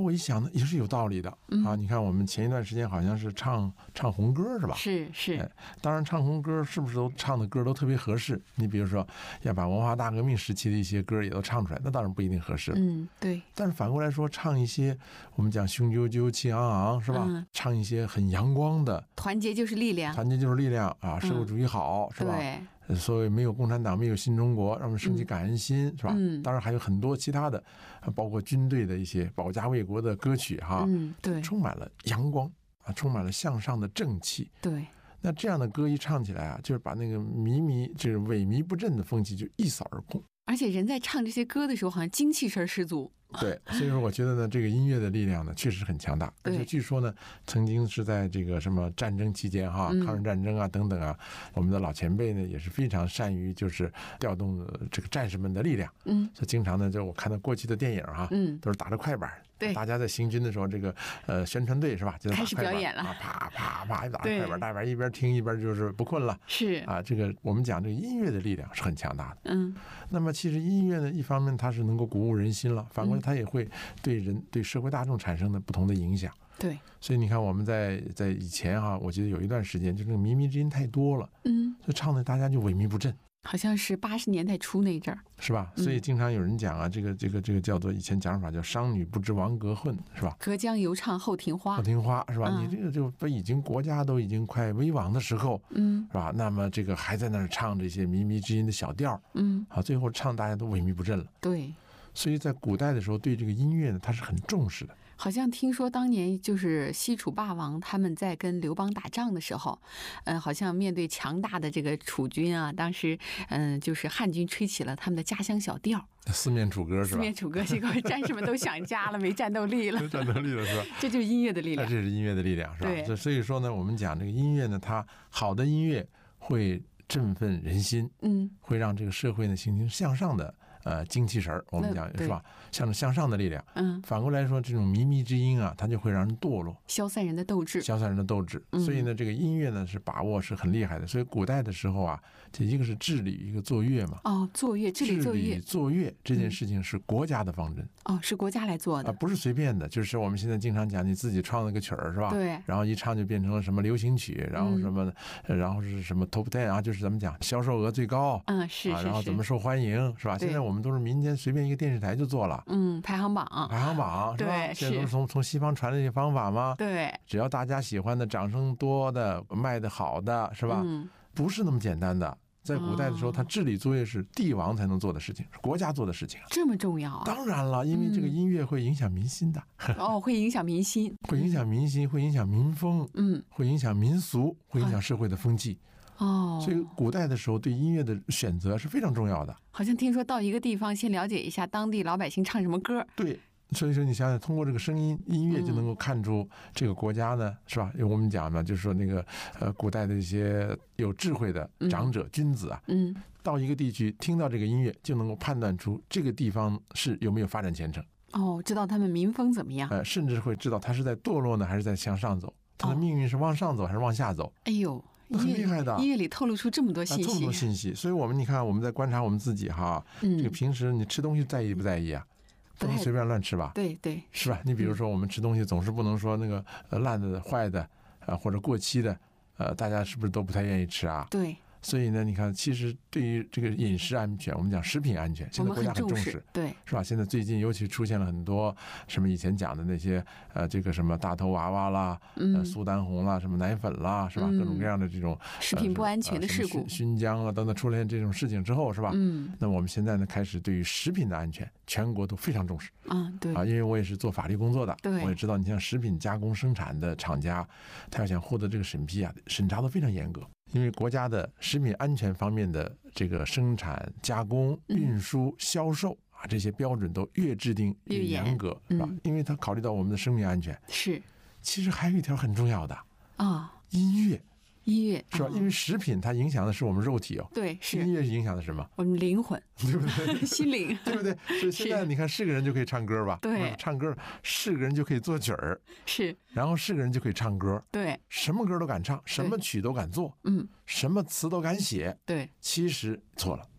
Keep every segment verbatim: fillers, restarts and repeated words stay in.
我一想呢，也是有道理的、嗯、啊！你看，我们前一段时间好像是唱唱红歌是吧？ 是是、哎。 当然，唱红歌是不是都唱的歌都特别合适？你比如说，要把文化大革命时期的一些歌也都唱出来，那当然不一定合适。 嗯，对。 但是反过来说，唱一些我们讲雄赳赳气昂昂是吧、嗯？唱一些很阳光的， 团结就是力量， 团结就是力量啊！社会主义好、嗯、是吧？ 对。 所谓没有共产党，没有新中国，让我们升起感恩心、嗯、是吧、嗯？当然还有很多其他的，包括军队的一些保家卫国的歌曲哈， 嗯，对， 充满了阳光啊，充满了向上的正气。 对， 那这样的歌一唱起来啊，就是把那个靡靡这个萎靡不振的风气就一扫而空。 而且人在唱这些歌的时候，好像精气神十足。 对，所以说我觉得呢，这个音乐的力量呢，确实很强大。而且据说呢，曾经是在这个什么战争期间哈，抗日战争啊等等啊，我们的老前辈呢也是非常善于就是调动这个战士们的力量。嗯，所以经常呢，就我看到过去的电影哈，嗯，都是打着快板。对，大家在行军的时候，这个呃宣传队是吧，就开始表演了， 啊、啪啪啪一打着快板，大家一边听一边就是不困了。 是啊，这个我们讲这个音乐的力量是很强大的。 嗯， 那么其实音乐呢，一方面它是能够鼓舞人心了，反过来它也会对人、嗯、对社会大众产生的不同的影响。 对， 所以你看我们在在以前哈、啊，我记得有一段时间就那个靡靡之音太多了，嗯，就唱的大家就萎靡不振。 好像是八十年代初那阵儿， 是吧？所以经常有人讲啊，这个这个这个叫做以前讲法叫商女不知王阁混，是吧？ 隔江犹唱后庭花， 后庭花是吧？嗯、你这个就不已经国家都已经快危亡的时候，嗯，是吧？那么这个还在那儿唱这些靡靡之音的小调，嗯，好，最后唱大家都萎靡不振了。 对， 所以在古代的时候，对这个音乐呢，它是很重视的。 好像听说当年就是西楚霸王他们在跟刘邦打仗的时候，嗯，好像面对强大的这个楚军啊，当时嗯，就是汉军吹起了他们的家乡小调， 四面楚歌是吧？ 四面楚歌，结果战士们都想家了，没战斗力了， 没战斗力了是吧？ 这就是音乐的力量， 这是音乐的力量是吧？对，所以说呢，我们讲这个音乐呢，它好的音乐会振奋人心，嗯，会让这个社会呢形成向上的呃精气神儿，我们讲是吧？向向上的力量。嗯，反过来说，这种靡靡之音啊，它就会让人堕落， 消散人的斗志， 消散人的斗志。所以呢，这个音乐呢是把握是很厉害的。所以古代的时候啊，这一个是治理，一个作乐嘛。 哦，作乐，治理作乐， 治理作乐这件事情是国家的方针。 哦，是国家来做的啊，不是随便的。就是我们现在经常讲，你自己创了个曲儿是吧？ 对。 然后一唱就变成了什么流行曲，然后什么，嗯、然后是什么 top ten 啊，就是咱们讲销售额最高。 嗯，是是是。 然后怎么受欢迎是吧？现在我们都是民间随便一个电视台就做了。 嗯，排行榜， 排行榜是吧？ 对， 现在都是从从西方传来这些方法吗？ 对， 只要大家喜欢的、掌声多的、卖的好的，是吧？嗯，不是那么简单的。在古代的时候，他治理作业是帝王才能做的事情，是国家做的事情。 这么重要啊？ 当然了，因为这个音乐会影响民心的。 嗯、哦，会影响民心， 会影响民心，会影响民风，嗯，会影响民俗，会影响社会的风气。 哦， 所以古代的时候对音乐的选择是非常重要的。 好像听说到一个地方先了解一下当地老百姓唱什么歌。 对，所以说你想想，通过这个声音音乐就能够看出这个国家呢，嗯、是吧？因为我们讲呢，就是说那个呃，古代的一些有智慧的长者、嗯、君子啊，嗯，到一个地区听到这个音乐，就能够判断出这个地方是有没有发展前程。 哦，知道他们民风怎么样？ 呃，甚至会知道他是在堕落呢，还是在向上走，他的命运是往上走还是往下走。 哎呦。 很厉害的， 音乐里透露出这么多信息， 啊、这么多信息，所以我们你看，我们在观察我们自己哈，嗯、这个平时你吃东西在意不在意啊？不能随便乱吃吧？ 对对， 是吧？你比如说，我们吃东西总是不能说那个呃烂的、坏的，呃或者过期的，呃，大家是不是都不太愿意吃啊？ 对。 所以呢，你看，其实对于这个饮食安全，我们讲食品安全，现在国家很重视， 对， 是吧？现在最近尤其出现了很多什么以前讲的那些呃，这个什么大头娃娃啦，嗯、呃，苏丹红啦，什么奶粉啦，是吧？嗯、各种各样的这种食品不安全的事故， 呃、熏疆啊等等出现这种事情之后，是吧？嗯，那我们现在呢，开始对于食品的安全，全国都非常重视啊，对啊，因为我也是做法律工作的， 对， 我也知道，你像食品加工生产的厂家，他要想获得这个审批啊，审查都非常严格。因为国家的食品安全方面的这个生产、加工、运输、销售啊，这些标准都越制定越严格，是吧？因为它考虑到我们的生命安全。 是， 其实还有一条很重要的啊， 音乐。 音乐是吧？因为食品它影响的是我们肉体哦， 对，是音乐是影响的什么？ 我们灵魂， 对不对？ 心灵， 对不对？所以现在你看，是个人就可以唱歌吧？ 对， 唱歌是个人就可以作曲儿， 是， 然后是个人就可以唱歌， 对， 什么歌都敢唱，什么曲都敢做，嗯，什么词都敢写， 对， 其实错了。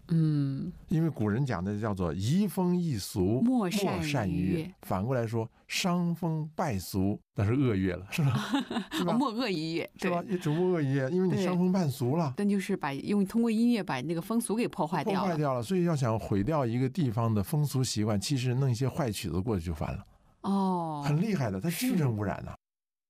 嗯， 因为古人讲的叫做移风易俗， 莫善于乐。反过来说，伤风败俗，那是恶乐了，是吧？是吧？ 莫恶于乐， 是吧？也只莫恶于乐，因为你伤风败俗了。 那就是把用通过音乐把那个风俗给破坏掉了。 破坏掉了，所以要想毁掉一个地方的风俗习惯，其实弄一些坏曲子过去就烦了。 哦， 很厉害的，它精神污染呢、啊。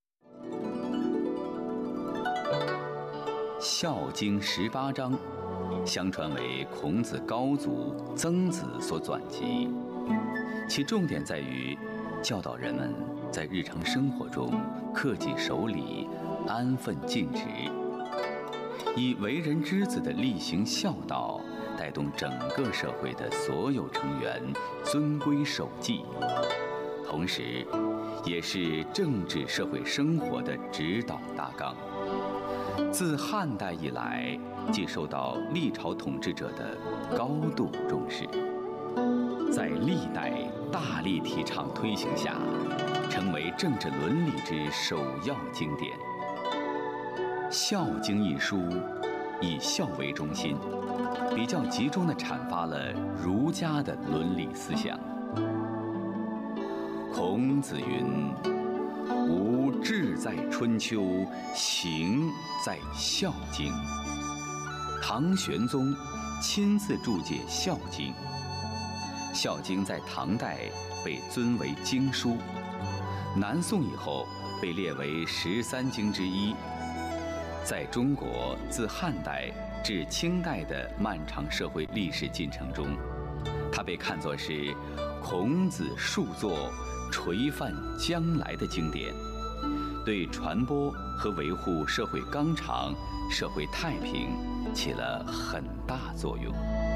《孝经》十八章，相传为孔子高祖、曾子所纂辑，其重点在于教导人们在日常生活中恪纪守礼、安分尽职，以为人之子的厉行孝道，带动整个社会的所有成员遵规守纪，同时，也是政治社会生活的指导大纲。自汉代以来，即受到历朝统治者的高度重视，在历代大力提倡推行下，成为政治伦理之首要经典。《孝经》一书以孝为中心，比较集中地阐发了儒家的伦理思想。孔子云：吾志在春秋，行在孝经。唐玄宗亲自注解《孝经》，《孝经》在唐代被尊为经书，南宋以后被列为十三经之一。在中国自汉代至清代的漫长社会历史进程中，它被看作是孔子述作垂范将来的经典，对传播和维护社会纲常、社会太平起了很大作用。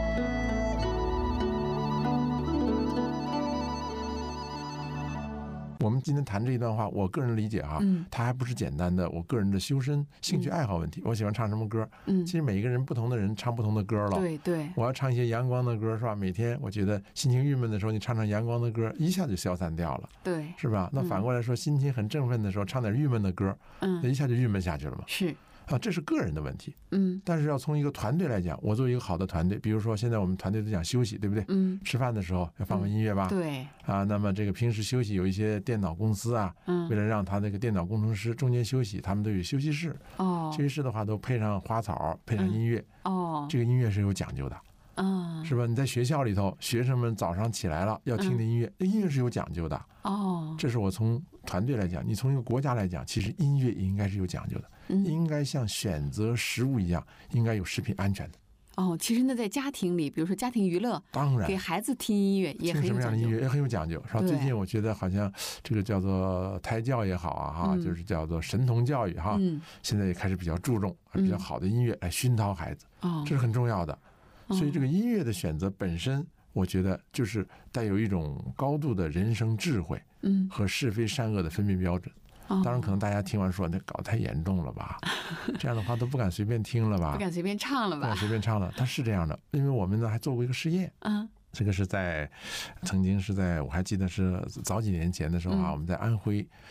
我们今天谈这一段话，我个人理解哈、啊， 嗯， 它还不是简单的我个人的修身、兴趣爱好问题。嗯、我喜欢唱什么歌， 嗯， 其实每一个人不同的人唱不同的歌了。 对对， 我要唱一些阳光的歌，是吧？每天我觉得心情郁闷的时候，你唱唱阳光的歌，一下就消散掉了， 对， 是吧？那反过来说，嗯、心情很振奋的时候，唱点郁闷的歌， 嗯， 那一下就郁闷下去了嘛。 是。 啊，这是个人的问题， 嗯， 但是要从一个团队来讲，我作为一个好的团队，比如说现在我们团队都讲休息，对不对？ 嗯， 吃饭的时候要放个音乐吧， 嗯、对， 啊，那么这个平时休息有一些电脑公司啊， 嗯， 为了让他那个电脑工程师中间休息，他们都有休息室， 哦， 休息室的话都配上花草，配上音乐， 嗯、哦， 这个音乐是有讲究的。 嗯， 是吧？你在学校里头，学生们早上起来了要听的音乐，嗯、音乐是有讲究的。 哦， 这是我从团队来讲，你从一个国家来讲，其实音乐也应该是有讲究的， 嗯、 应该像选择食物一样，应该有食品安全的。 哦，其实呢，在家庭里，比如说家庭娱乐， 当然给孩子听音乐也很有讲究。听什么样的音乐也很有讲究，是吧？最近我觉得好像这个叫做胎教也好啊，哈、嗯，就是叫做神童教育哈， 嗯， 现在也开始比较注重比较好的音乐来熏陶孩子， 哦， 这是很重要的。所以这个音乐的选择本身，我觉得就是带有一种高度的人生智慧， 嗯， 和是非善恶的分辨标准。当然，可能大家听完说那搞太严重了吧，这样的话都不敢随便听了吧， 不敢随便唱了吧， 不敢随便唱了。它是这样的，因为我们呢还做过一个实验， 嗯， 这个是在曾经是在我还记得是早几年前的时候啊， 嗯、 我们在安徽